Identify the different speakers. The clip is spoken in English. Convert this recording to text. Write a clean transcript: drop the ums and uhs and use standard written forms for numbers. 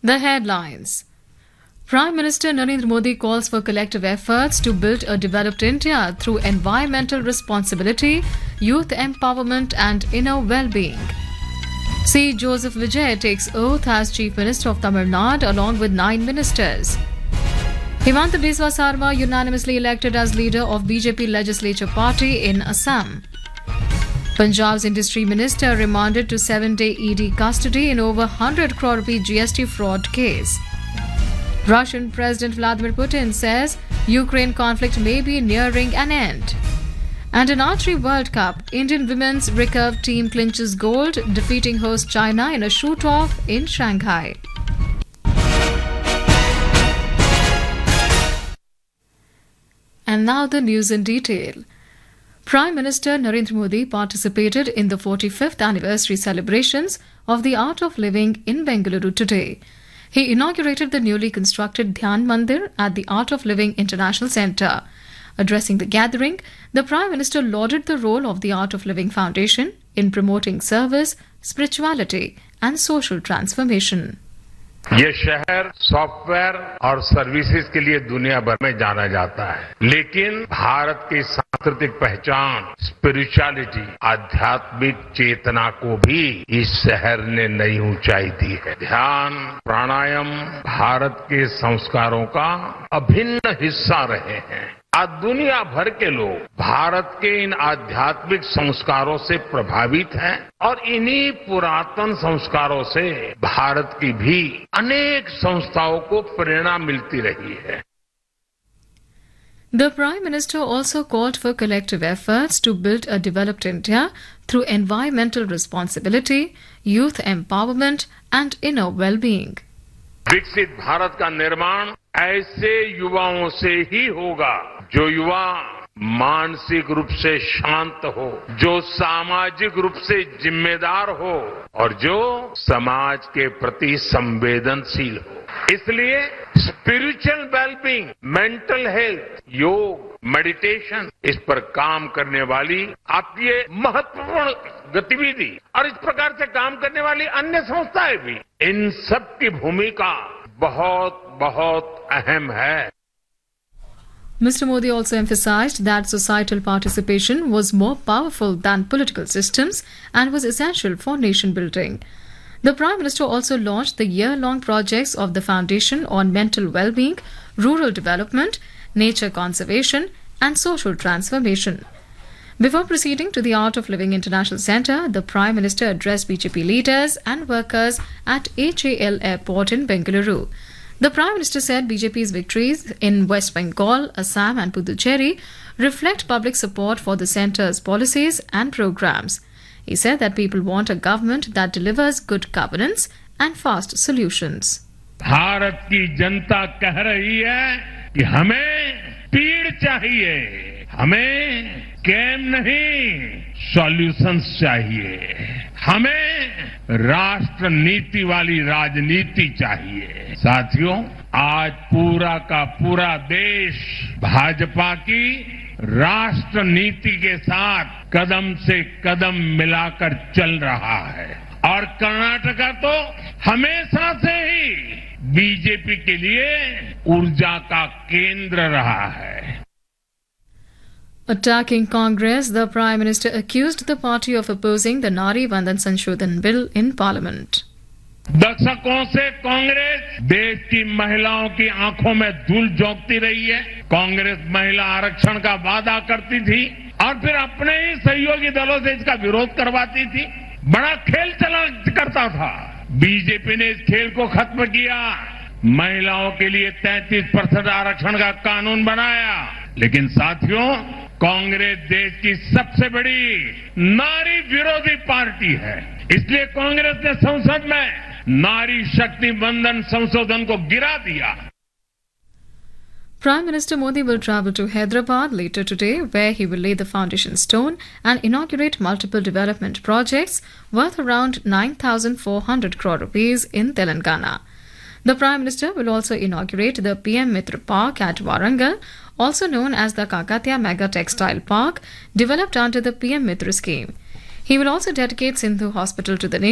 Speaker 1: The headlines. Prime Minister Narendra Modi calls for collective efforts to build a developed India through environmental responsibility, youth empowerment and inner well-being. C. Joseph Vijay takes oath as Chief Minister of Tamil Nadu along with 9 ministers. Himanta Biswa Sarma unanimously elected as leader of BJP Legislature Party in Assam. Punjab's Industry Minister remanded to 7-day ED custody in over 100 crore rupee GST fraud case. Russian President Vladimir Putin says Ukraine conflict may be nearing an end. And in Archery World Cup, Indian women's recurve team clinches gold, defeating host China in a shoot-off in Shanghai. And now the news in detail. Prime Minister Narendra Modi participated in the 45th anniversary celebrations of the Art of Living in Bengaluru today. He inaugurated the newly constructed Dhyan Mandir at the Art of Living International Centre. Addressing the gathering, the Prime Minister lauded the role of the Art of Living Foundation in promoting service, spirituality and social transformation.
Speaker 2: ये शहर software और services के लिए दुनिया भर में जाना जाता है, लेकिन भारत की सांस्कृतिक पहचान स्पिरिचुअलिटी, आध्यात्मिक चेतना को भी इस शहर ने नई ऊंचाई दी है। ध्यान, प्राणायाम भारत के संस्कारों का अभिन्न हिस्सा रहे हैं। आज दुनिया भर के लोग भारत के इन आध्यात्मिक संस्कारों से प्रभावित हैं और इन्हीं पुरातन संस्कारों से भारत की भी अनेक संस्थाओं को प्रेरणा मिलती रही है।
Speaker 1: The Prime Minister also called for collective efforts to build a developed India through environmental responsibility, youth empowerment and inner well-being.
Speaker 2: विकसित भारत का निर्माण ऐसे युवाओं से ही होगा जो युवा मानसिक रूप से शांत हो, जो सामाजिक रूप से जिम्मेदार हो और जो समाज के प्रति संवेदनशील हो। इसलिए स्पिरिचुअल वेलबींग, मेंटल हेल्थ, योग, मेडिटेशन, इस पर काम करने वाली आपकी ये महत्वपूर्ण गतिविधि और इस प्रकार से काम करने वाली अन्य संस्थाएं भी, इन सब की भूमिका बहुत बहुत अहम है।
Speaker 1: Mr. Modi also emphasized that societal participation was more powerful than political systems and was essential for nation building. The Prime Minister also launched the year-long projects of the Foundation on mental well-being, rural development, nature conservation and social transformation. Before proceeding to the Art of Living International Centre, the Prime Minister addressed BJP leaders and workers at HAL Airport in Bengaluru. The Prime Minister said BJP's victories in West Bengal, Assam and Puducherry reflect public support for the centre's policies and programs. He said that people want a government that delivers good governance and fast solutions.
Speaker 2: Bharat की जनता कह रही है कि हमें speed चाहिए, हमें game नहीं, solutions चाहिए, हमें राष्ट्र नीति वाली राजनीति चाहिए। साथियों, आज पूरा का पूरा देश भाजपा की राष्ट्र नीति के साथ कदम से कदम मिलाकर चल रहा है और कर्नाटका तो हमेशा से ही बीजेपी के लिए ऊर्जा का केंद्र रहा है।
Speaker 1: Attacking Congress, the Prime Minister accused the party of opposing the Nari Vandan Sanshothan Bill in Parliament.
Speaker 2: दशकों से कांग्रेस देश की महिलाओं की आंखों में धूल झोंकती रही है। कांग्रेस महिला आरक्षण का वादा करती थी और फिर अपने ही सहयोगी दलों से इसका विरोध करवाती थी। बड़ा खेल चला करता था। बीजेपी ने इस खेल को खत्म किया, महिलाओं के लिए 33% आरक्षण का कानून बनाया। लेकिन साथियों, कांग्रेस देश की सबसे बड़ी नारी विरोधी पार्टी है, इसलिए कांग्रेस ने संसद में नारी शक्ति वंदन संशोधन को गिरा दिया।
Speaker 1: Prime Minister Modi will travel to Hyderabad later today, where he will lay the foundation stone and inaugurate multiple development projects worth around 9,400 crore rupees in Telangana. The Prime Minister will also inaugurate the PM Mitra Park at Warangal, also known as the Kakatiya Mega Textile Park, developed under the PM Mitra scheme. He will also dedicate Sindhu Hospital to the nation.